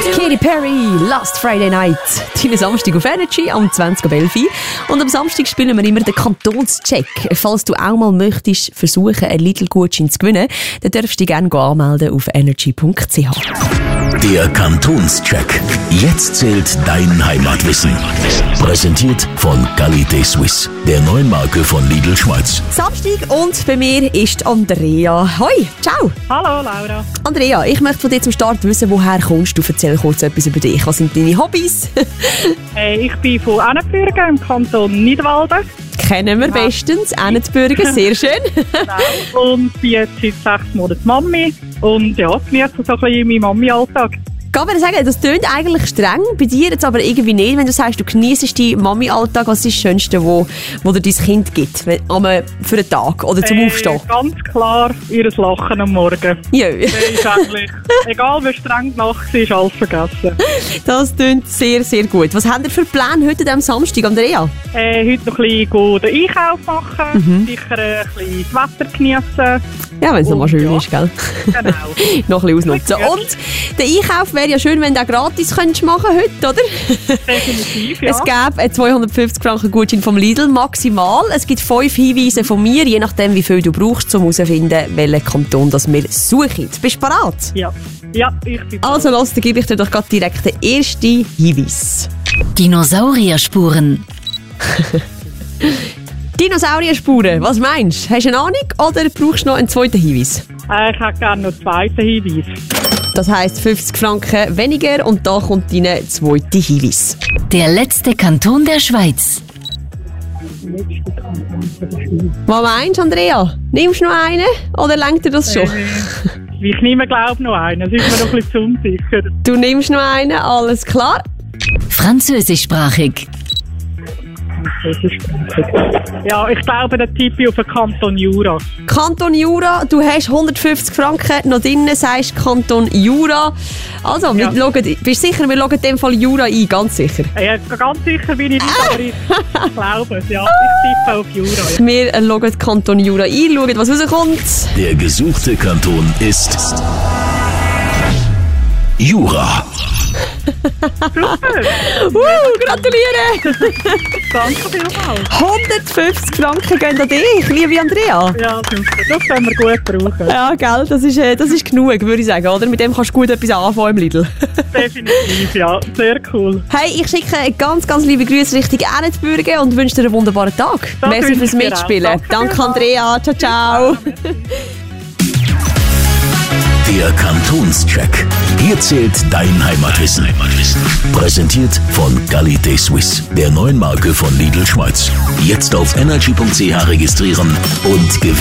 Katy Perry, Last Friday Night. Deinen Samstag auf Energy am 20.11 Uhr. Und am Samstag spielen wir immer den Kantonscheck. Falls du auch mal möchtest versuchen, einen Lidl-Gutschein zu gewinnen, dann darfst du dich gerne anmelden auf energy.ch. Der Kantonscheck. Jetzt zählt dein Heimatwissen. Präsentiert von Qualité Suisse, der neuen Marke von Lidl Schweiz. Samstag und bei mir ist Andrea. Hoi, ciao. Hallo Laura. Andrea, ich möchte von dir zum Start wissen, woher kommst du? Erzähl kurz etwas über dich. Was sind deine Hobbys? Ich bin von Ennetbürgen im Kanton Nidwalden. Kennen wir bestens. Ennetbürgen, sehr schön. Genau. Und bin jetzt seit 6 Monaten Mami. Und ja, genieße so ein bisschen meinen Mami-Alltag. Ich würde sagen, das tönt eigentlich streng, bei dir jetzt aber irgendwie nicht, wenn du sagst, du genießt deinen Mami-Alltag. Was ist das Schönste, wo dir dein Kind gibt? Für einen Tag oder zum Aufstehen? Ganz klar, ihr Lachen am Morgen. Ja. Das ist eigentlich, egal wie streng die Nacht ist, alles vergessen. Das tönt sehr, sehr gut. Was habt ihr für Pläne heute am Samstag, Andrea? Heute noch ein bisschen den Einkauf machen, sicher ein bisschen das Wetter genießen. Ja, wenn es noch mal schön ist, gell? Genau. Noch ein bisschen ausnutzen. Und der Einkauf wäre ja schön, wenn du auch gratis könntest machen heute, oder? Definitiv, ja. Es gäbe einen 250 Franken Gutschein vom Lidl, maximal. Es gibt 5 Hinweise von mir, je nachdem, wie viel du brauchst, um herauszufinden, welchen Kanton das wir suchen. Bist du bereit? Ja, ich bin Also los, dann gebe ich dir doch gerade direkt den ersten Hinweis. Dinosaurierspuren. Dinosaurierspuren, was meinst du? Hast du eine Ahnung oder brauchst du noch einen zweiten Hinweis? Ich hätte gerne noch einen zweiten Hinweis. Das heisst 50 Franken weniger und da kommt dein zweiter Hinweis. Der letzte Kanton der Schweiz. Was meinst du, Andrea? Nimmst du noch einen oder lenkt dir das schon? Ich nehme, glaube ich, noch einen. Das ist mir noch ein bisschen zu unsicher. Du nimmst noch einen, alles klar. Französischsprachig. Ja, ich glaube, der Tipp auf den Kanton Jura. Kanton Jura, du hast 150 Franken noch drin, sagst Kanton Jura. Also, Ja. bist du sicher, wir loggen in dem Fall Jura ein, ganz sicher. Ja, ganz sicher bin ich nicht, aber ich glaube es. Ja, ich tippe auf Jura. Ja. Wir loggen Kanton Jura ein, schauen, was rauskommt. Der gesuchte Kanton ist Jura. Gratuliere! Danke vielmals. 150 Franken gehen an dich, liebe Andrea. Ja, super. Das können wir gut brauchen. Ja, gell, das ist genug, würde ich sagen, oder? Mit dem kannst du gut etwas anfangen im Lidl. Definitiv, ja. Sehr cool. Hey, ich schicke ganz, ganz liebe Grüße Richtung Ennetbürgen und wünsche dir einen wunderbaren Tag. Das Merci wünsche fürs ich dir Mitspielen. auch. Danke Danke, Andrea. Ciao, ciao. Der Kantonscheck. Hier zählt dein Heimatwissen. Präsentiert von Qualité Suisse, der neuen Marke von Lidl Schweiz. Jetzt auf energy.ch registrieren und gewinnen.